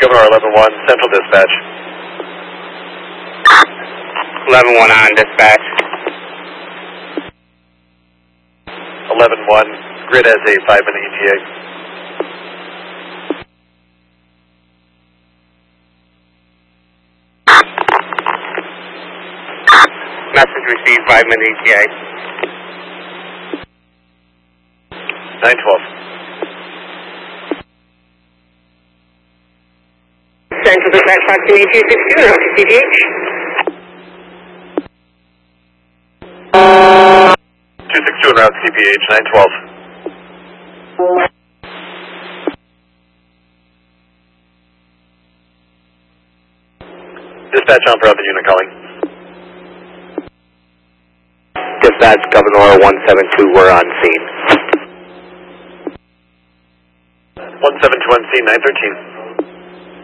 Governor 11-1, Central Dispatch. 11-1 on dispatch. 11-1, grid has a 5-minute ETA. Message received, 5-minute ETA. 912. Central Dispatch 52262, and to CPH. 262 en route to CPH, 912. Dispatch on for other unit calling. Dispatch, Governor 172, we're on scene. 172 on scene, 913.